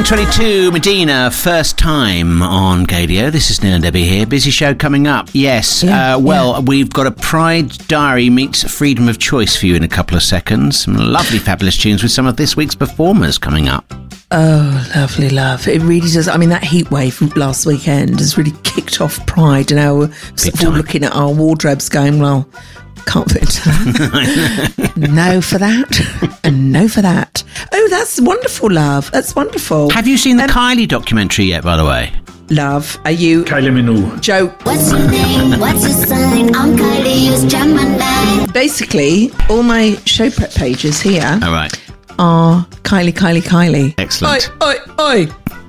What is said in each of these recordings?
9:22, Medina, first time on Gadio. This is Neil and Debbie here. Busy show coming up. Yes, we've got a Pride Diary meets Freedom of Choice for you in a couple of seconds. Some lovely, fabulous tunes with some of this week's performers coming up. Oh, lovely love. It really does. I mean, that heat wave from last weekend has really kicked off Pride, and now we're sort of all looking at our wardrobes going, well, can't fit into that. No for that, and no for that. Oh, that's wonderful, love. That's wonderful. Have you seen the Kylie documentary yet, by the way? Love, are you... Kylie Minogue. Joe. What's your name? What's your sign? I'm Kylie, use Gemini. Basically, all my show prep pages here All right. are Kylie. Excellent. Oi.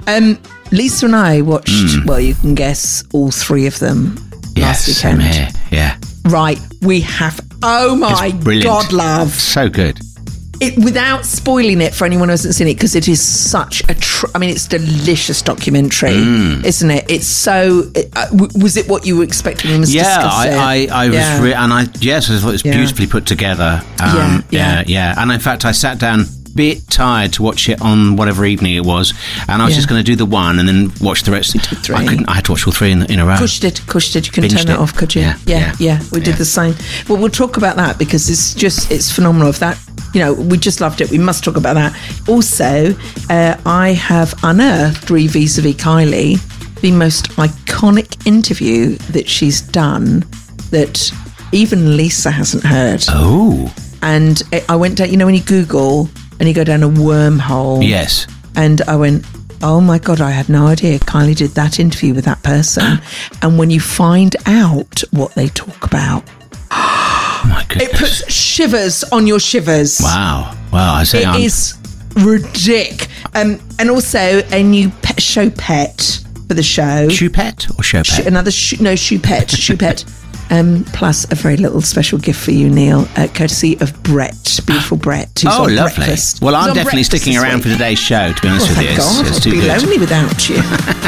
Lisa and I watched, well, you can guess all three of them last weekend. Same here. Yeah. Right, we have... Oh my God, love. So good. Without spoiling it for anyone who hasn't seen it, because it is such a... it's a delicious documentary, isn't it? It's so... was it what you were expecting when we discussed it? I was... I thought it was beautifully put together. Yeah. And in fact, I sat down... bit tired to watch it on whatever evening it was, and I was just going to do the one and then watch the rest. I had to watch all three in a row. Pushed it. You couldn't turn it off, could you? Yeah. We did the same. Well, we'll talk about that because it's phenomenal. If that, we just loved it. We must talk about that. Also, I have unearthed vis-a-vis Kylie the most iconic interview that she's done that even Lisa hasn't heard. Oh. And I went down, when you Google and you go down a wormhole. Yes. And I went, oh my God, I had no idea Kylie did that interview with that person. And when you find out what they talk about, oh my goodness. It puts shivers on your shivers. Wow. It is ridiculous. And also a new show pet for the show. Shoe pet or show pet? Shoe pet. Plus a very little special gift for you, Neil, courtesy of Brett, beautiful Brett. Who's on lovely. Breakfast. Well, I'm definitely sticking around for today's show, to be honest with you. God, it's I'd too be good. lonely without you.